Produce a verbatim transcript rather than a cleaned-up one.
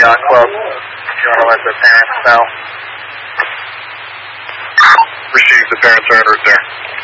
Yacht Club. If you want to let the parents know. Received, the parents are en route there.